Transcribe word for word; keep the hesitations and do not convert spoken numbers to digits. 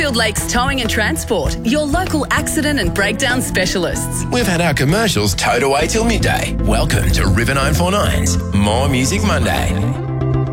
Field Lakes Towing and Transport, your local accident and breakdown specialists. We've had our commercials towed away till midday. Welcome to River nine four nine's More Music Monday.